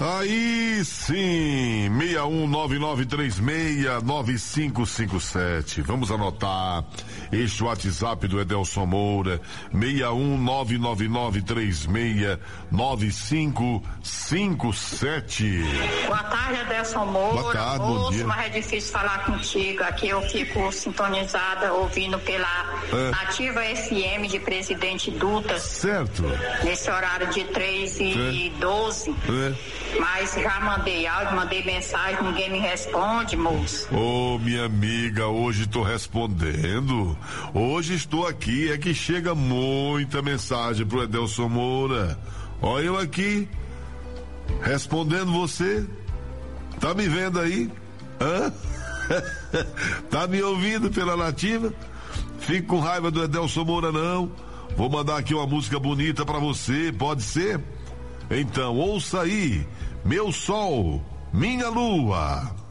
Aí sim, 6199369557. Vamos anotar este WhatsApp do Edelson Moura, 6199369557. Boa tarde, Edelson Moura. Boa tarde, moço, bom dia. mas é difícil falar contigo. Aqui eu fico sintonizada ouvindo pela Ativa FM de Presidente Dutra. Certo. Nesse horário de 3h12. Mas já mandei áudio, mandei mensagem, ninguém me responde, moço. Ô, minha amiga, hoje estou respondendo. Hoje estou aqui, é que chega muita mensagem pro Edelson Moura. Olha eu aqui, respondendo você. Tá me vendo aí? Hã? Tá me ouvindo pela Nativa? Fico com raiva do Edelson Moura, não. Vou mandar aqui uma música bonita pra você, pode ser? Então, ouça aí, Meu Sol, Minha Lua.